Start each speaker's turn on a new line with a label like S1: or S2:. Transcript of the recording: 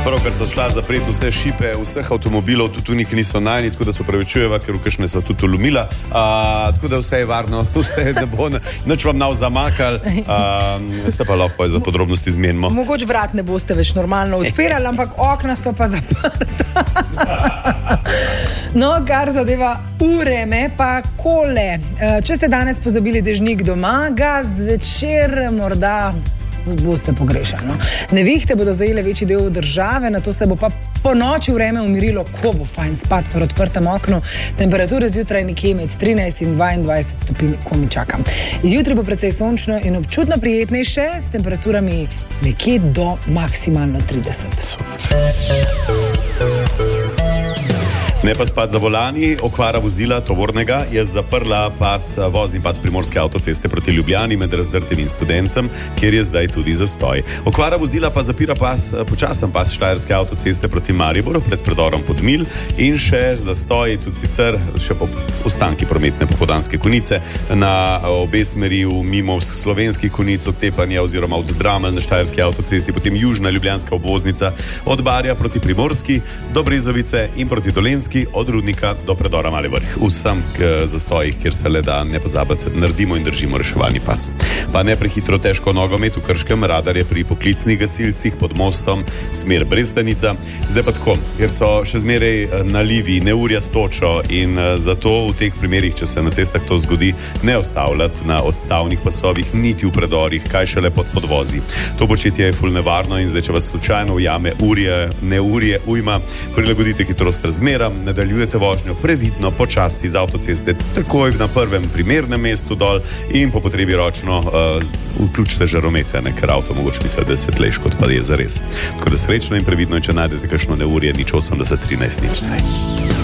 S1: Pravkar so šla zapreti vse šipe vseh avtomobilov, tudi tu nekaj niso najni, tako da se upravičujeva, ker v kakšne sva tudi ulomila. Tako da vse je varno, vse ne bo, nič vam nav zamakal, se pa lahko za podrobnosti zmenimo.
S2: Mogoče vrat ne boste več normalno odpirali, ampak okna so pa zaprta. No, kar zadeva vreme, pa kole. Če ste danes pozabili dežnik doma, ga zvečer morda boste pogrešali. No? Nevihte bodo zajele večji del države, nato se bo pa po noči vreme umirilo, ko bo fajn spati pri odprtem oknu. Temperature zjutraj nekje med 13 in 22 stopinj, ko mi čakam. Jutri bo precej sončno in občutno prijetnejše, s temperaturami nekje do maksimalno 30.
S1: Ne pa spati za volani, okvara vozila tovornega je zaprla vozni pas Primorske avtoceste proti Ljubljani med Razdrtem in Studencem, kjer je zdaj tudi zastoj. Okvara vozila pa zapira počasen pas Štajerske avtoceste proti Mariboru pred predorom Podmilj in še zastoj, tudi sicer še po ostanki prometne popoldanske konice na obe smeri mimo slovenskih konic od Tepanja oziroma od Dramelj na Štajerski avtocesti, potem južna ljubljanska obvoznica od Barja proti Primorski do Brezovice in proti Dolenjski od Rudnika do predora Mali Vrh. Vsem zastojih, kjer se le da, ne pozabiti, naredimo in držimo reševalni pas. Pa ne prehitro težko nogomet v Krškem, radar je pri poklicnih gasilcih pod mostom, smer Brezdanica. Zdaj pa tako, ker so še zmeraj nalivi, neurja s točo in zato v teh primerih, če se na cestah to zgodi, ne ustavljati na odstavnih pasovih, niti v predorih, kaj šele pod podvozi. To početje je ful nevarno in zdaj, če vas slučajno ujame neurje, ujma, prilagodite hitrost razmeram, nadaljujete vožnjo previdno, počasi z avtoceste, takoj na prvem primernem mestu dol in po potrebi ročno vključite žaromete, ker avto mogoče misli, da je svetlejš, kot pa je zares. Tako da srečno in previdno, če najdete kakšno neurje, 080 13 nič.